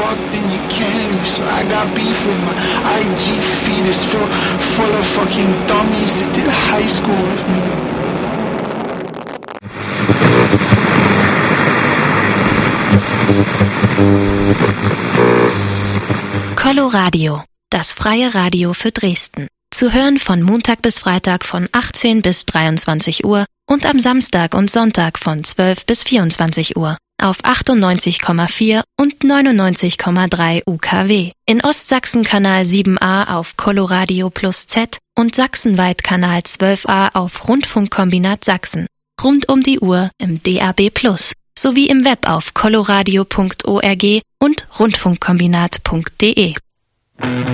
fuck, then you can't leave. So I got beef with my IG feed. It's full of fucking dummies that did high school with me. Coloradio, das freie Radio für Dresden. Zu hören von Montag bis Freitag von 18 bis 23 Uhr und am Samstag und Sonntag von 12 bis 24 Uhr auf 98,4 und 99,3 UKW. In Ostsachsen Kanal 7a auf Coloradio Plus Z und sachsenweit Kanal 12a auf Rundfunkkombinat Sachsen. Rund um die Uhr im DAB Plus sowie im Web auf coloradio.org und rundfunkkombinat.de.